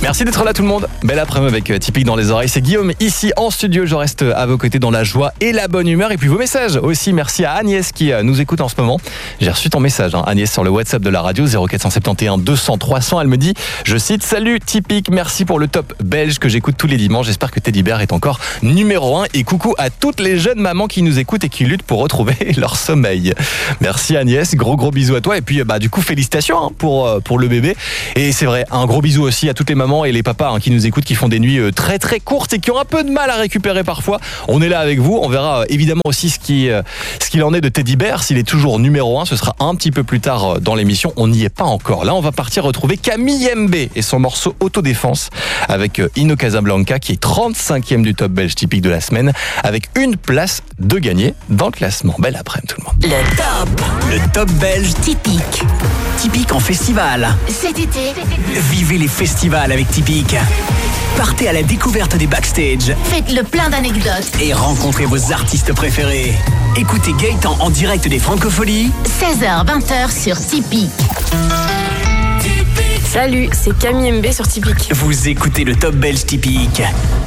Merci d'être là tout le monde. Belle après-midi avec Typique dans les oreilles. C'est Guillaume ici en studio. Je reste à vos côtés dans la joie et la bonne humeur. Et puis vos messages aussi. Merci à Agnès qui nous écoute en ce moment. J'ai reçu ton message, Agnès, sur le WhatsApp de la radio 0471 200 300. Elle me dit, je cite, salut Typique, merci pour le top belge que j'écoute tous les dimanches. J'espère que Teddy Bear est encore numéro 1. Et coucou à toutes les jeunes mamans qui nous écoutent et qui luttent pour retrouver leur sommeil. Merci Agnès, gros bisous à toi. Et puis du coup félicitations pour le bébé. Et c'est vrai, un gros bisou aussi à toutes les mamans et les papas qui nous écoutent, qui font des nuits très courtes et qui ont un peu de mal à récupérer parfois. On est là avec vous. On verra évidemment aussi ce qu'il en est de Teddy Bear, s'il est toujours numéro 1. Ce sera un petit peu plus tard dans l'émission. On n'y est pas encore. Là, on va partir retrouver Camille MB et son morceau Autodéfense avec Ino Casablanca qui est 35e du top belge typique de la semaine avec une place de gagner dans le classement. Belle après-midi tout le monde. Le top belge typique. Typique en festival. Cet été, Vivez les festivals avec Typique. Partez à la découverte des backstage faites le plein d'anecdotes. et rencontrez vos artistes préférés. Écoutez Gaëtan en direct des Francopholies. 16h, 20h sur Typique. Salut, c'est Camille MB sur Typique. Vous écoutez le top belge Typique.